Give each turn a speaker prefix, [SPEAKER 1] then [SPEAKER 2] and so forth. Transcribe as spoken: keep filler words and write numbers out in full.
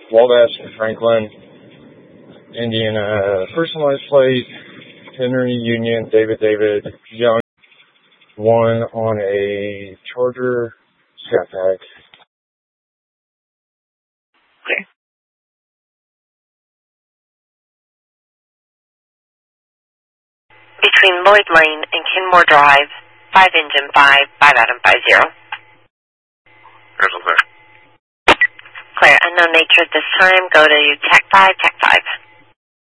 [SPEAKER 1] Wabash to Franklin, Indiana. Personalized plate, Henry Union, David David, Young, one on a Charger Scat Pack.
[SPEAKER 2] Clear. Between Lloyd Lane and Kenmore Drive, five engine five, five Adam five zero.
[SPEAKER 3] Crystal clear.
[SPEAKER 2] Clear. Unknown nature at this time. Go to Tech five, Tech five.